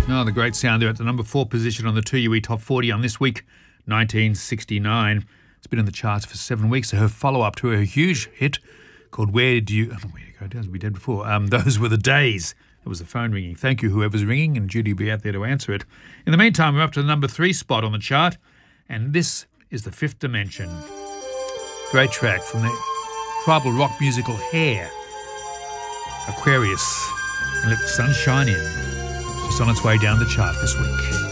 Oh, the great sound there at the number 4 position on the 2UE Top 40 on this week, 1969. It's been in the charts for 7 weeks. So her follow-up to her huge hit called Where Do You... Oh, where do you go? As we did before. Those were the days. It was the phone ringing. Thank you, whoever's ringing, and Judy will be out there to answer it. In the meantime, we're up to the number 3 spot on the chart, and this is The Fifth Dimension. Great track from the tribal rock musical Hair. Aquarius. And Let the Sun Shine In. Just on its way down the chart this week.